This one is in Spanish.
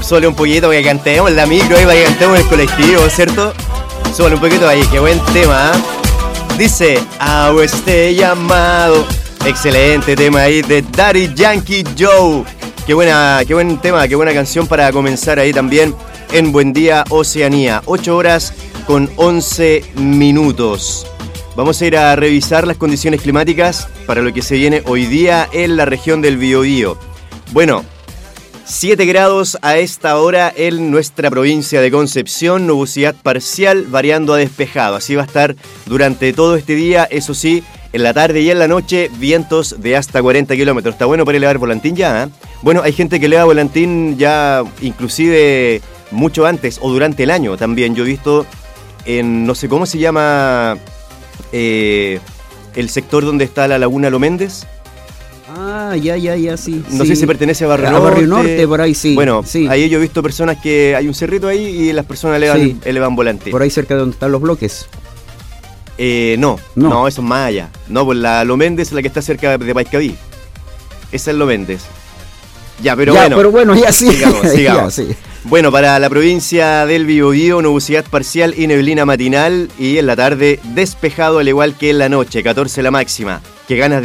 súbale un poquito para que cantemos en la micro y para que cantemos en el colectivo, ¿cierto? Súbale un poquito ahí, qué buen tema, ¿eh? Dice, hago este llamado. Excelente tema ahí de Daddy Yankee Joe. Qué buen tema, qué buena canción para comenzar ahí también en Buen Día Oceanía. 8 horas con 11 minutos. Vamos a ir a revisar las condiciones climáticas para lo que se viene hoy día en la región del Biobío. Bueno, 7 grados a esta hora en nuestra provincia de Concepción, nubosidad parcial variando a despejado. Así va a estar durante todo este día, eso sí, en la tarde y en la noche, vientos de hasta 40 kilómetros. Está bueno para elevar volantín ya, ¿eh? Bueno, hay gente que eleva volantín ya inclusive mucho antes o durante el año también. Yo he visto en, no sé cómo se llama, el sector donde está la laguna Lo Méndez. Ah, ya, sí. No sé si pertenece a Barrio Norte. A Barrio Norte, por ahí sí. Bueno, sí. Ahí yo he visto personas que hay un cerrito ahí y las personas elevan volantín. Por ahí cerca de donde están los bloques. No, eso es más allá. No, pues la Lo Méndez es la que está cerca de Paiscaví. Esa es Lo Méndez. Ya, pero bueno, ya sí. Sigamos. Ya, sí. Bueno, para la provincia del Biobío, nubosidad parcial y neblina matinal y en la tarde despejado al igual que en la noche, 14 la máxima. Qué ganas de